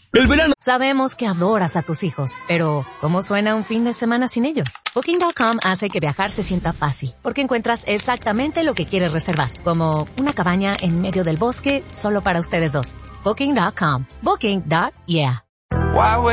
El verano. Sabemos que adoras a tus hijos, pero ¿cómo suena un fin de semana sin ellos? Booking.com hace que viajar se sienta fácil, porque encuentras exactamente lo que quieres reservar, como una cabaña en medio del bosque solo para ustedes dos. Booking.com. Booking.yeah.